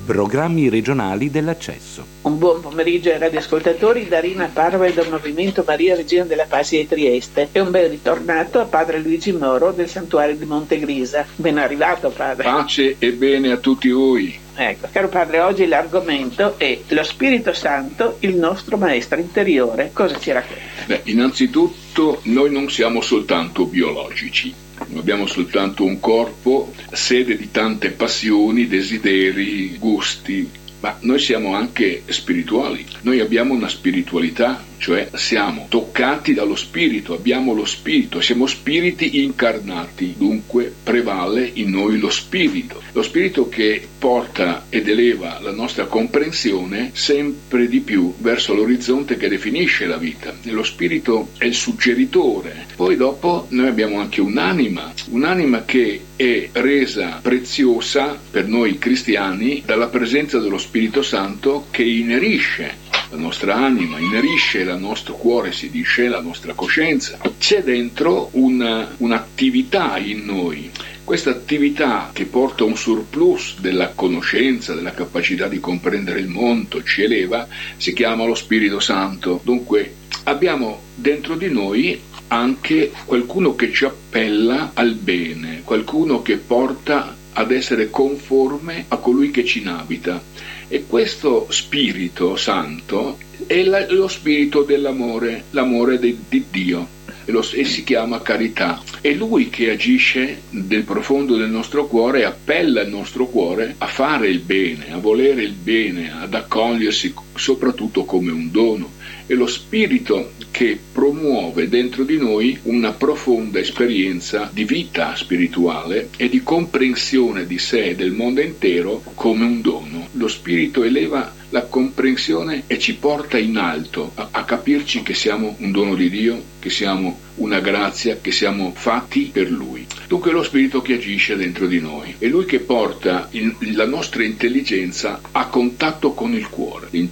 Programmi regionali dell'accesso. Un buon pomeriggio ai radioascoltatori da Rina Parva e dal Movimento Maria Regina della Pace di Trieste e un ben ritornato a padre Luigi Moro del Santuario di Montegrisa. Ben arrivato, padre. Pace e bene a tutti voi. Ecco, caro padre, oggi l'argomento è lo Spirito Santo, il nostro maestro interiore. Cosa ci racconta? Innanzitutto noi non siamo soltanto biologici, non abbiamo soltanto un corpo, sede di tante passioni, desideri, gusti, ma noi siamo anche spirituali. Noi abbiamo una spiritualità, cioè siamo toccati dallo spirito, abbiamo lo spirito, siamo spiriti incarnati, dunque prevale in noi lo spirito che porta ed eleva la nostra comprensione sempre di più verso l'orizzonte che definisce la vita. E lo spirito è il suggeritore. Poi dopo noi abbiamo anche un'anima che è resa preziosa per noi cristiani dalla presenza dello Spirito Santo che inerisce la nostra anima, inerisce il nostro cuore, si dice, la nostra coscienza. C'è dentro un'attività in noi. Questa attività che porta un surplus della conoscenza, della capacità di comprendere il mondo, ci eleva, si chiama lo Spirito Santo. Dunque abbiamo dentro di noi anche qualcuno che ci appella al bene, qualcuno che porta ad essere conforme a colui che ci inabita. E questo Spirito Santo è lo spirito dell'amore, l'amore di Dio, e si chiama carità. È Lui che agisce nel profondo del nostro cuore e appella il nostro cuore a fare il bene, a volere il bene, ad accogliersi soprattutto come un dono. È lo Spirito che promuove dentro di noi una profonda esperienza di vita spirituale e di comprensione di sé e del mondo intero come un dono. Lo Spirito eleva la comprensione e ci porta in alto a capirci che siamo un dono di Dio, che siamo una grazia, che siamo fatti per Lui. Dunque è lo Spirito che agisce dentro di noi, è Lui che porta la nostra intelligenza a contatto con il cuore.